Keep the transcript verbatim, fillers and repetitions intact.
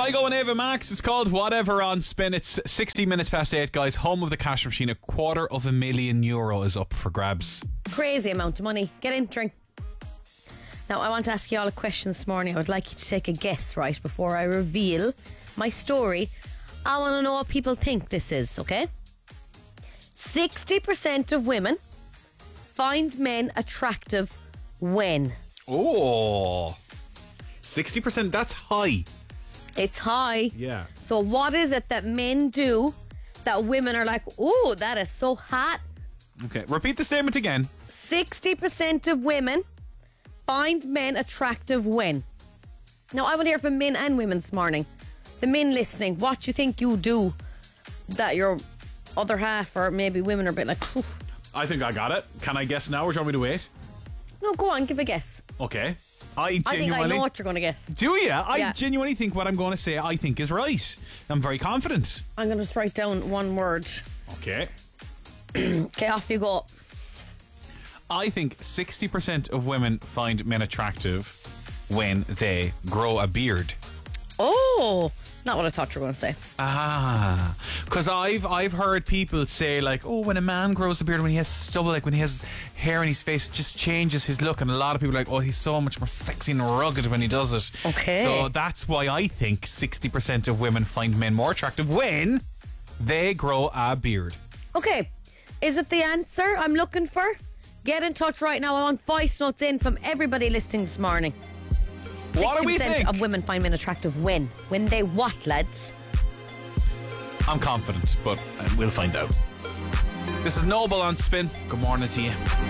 Kygo and Ava Max. It's called Whatever on Spin. It's sixty minutes past eight, guys. Home of the cash machine. A quarter of a million euro is up for grabs. Crazy amount of money. Get entering. Now, I want to ask you all a question this morning. I would like you to take a guess, right, before I reveal my story. I want to know what people think this is, okay? sixty percent of women find men attractive when? Oh, sixty percent. That's high. It's high. Yeah. So what is it that men do that women are like, ooh, that is so hot? Okay, repeat the statement again. sixty percent of women find men attractive when? Now, I want to hear from men and women this morning. The men listening, what you think you do that your other half or maybe women are a bit like, ooh. I think I got it. Can I guess now or do you want me to wait? No, go on, give a guess. Okay. I genuinely... I think I know what you're going to guess. Do you? I Yeah. genuinely think what I'm going to say I think is right. I'm very confident. I'm going to just write down one word. Okay. Okay, off you go. I think sixty percent of women find men attractive when they grow a beard. Oh, not what I thought you were going to say. Ah, because I've I've heard people say like, oh, when a man grows a beard, when he has stubble, like when he has hair on his face, it just changes his look, and a lot of people are like, oh, he's so much more sexy and rugged when he does it. Okay. So that's why I think sixty percent of women find men more attractive when they grow a beard. Okay, is it the answer I'm looking for? Get in touch right now. I want voice notes in from everybody listening this morning. What do we sixty percent think? of women find men attractive when? When they what, lads? I'm confident, but uh, we'll find out. This is Noble on Spin. Good morning to you.